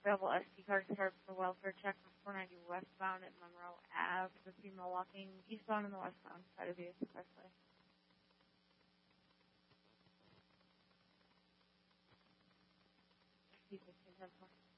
available SD card start for welfare check for 490 westbound at Monroe Ave. The female walking eastbound on the westbound side of the expressway. C15 10 4.